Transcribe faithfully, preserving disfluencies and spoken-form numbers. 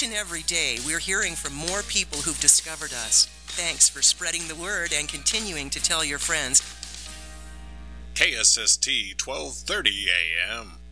and every day, we're hearing from more people who've discovered us. Thanks for spreading the word and continuing to tell your friends. K S S T twelve thirty A M